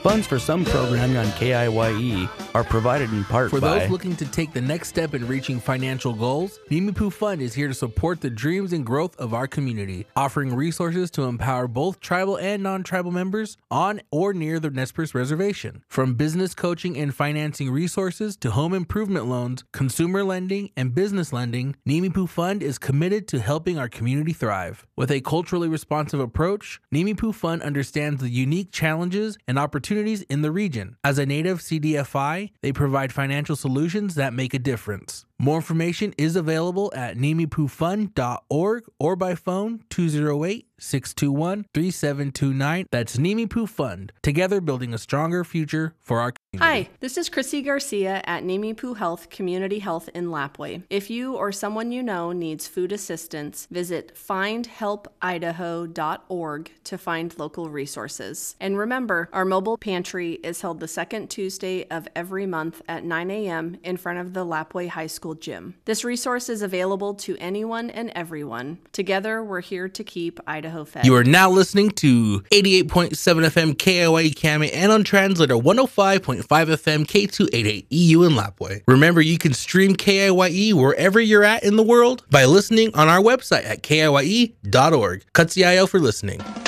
Funds for some programming on KIYE are provided in part For by... those looking to take the next step in reaching financial goals, Nimipu Fund is here to support the dreams and growth of our community, offering resources to empower both tribal and non-tribal members on or near the Nez Perce Reservation. From business coaching and financing resources to home improvement loans, consumer lending, and business lending, Nimipu Fund is committed to helping our community thrive. With a culturally responsive approach, Nimipu Fund understands the unique challenges and opportunities in the region. As a native CDFI, they provide financial solutions that make a difference. More information is available at nimipufund.org or by phone 208-621-3729. That's Nimipu Fund, together building a stronger future for our community. Hi, this is Chrissy Garcia at Nimipu Health Community Health in Lapwai. If you or someone you know needs food assistance, visit findhelpidaho.org to find local resources. And remember, our mobile pantry is held the second Tuesday of every month at 9 a.m. in front of the Lapwai High School gym. This resource is available to anyone and everyone. Together, we're here to keep Idaho fed. You are now listening to 88.7 FM KIYE Kame and on translator 105.5 FM K288 EU in Lapwai. Remember, you can stream KIYE wherever you're at in the world by listening on our website at KIYE.org. Katsiayo for listening.